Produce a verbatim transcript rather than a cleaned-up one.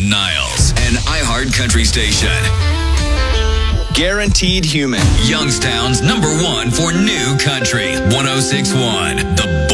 Niles, an iHeart country station. Guaranteed Human. Youngstown's number one for new country. one oh six point one. The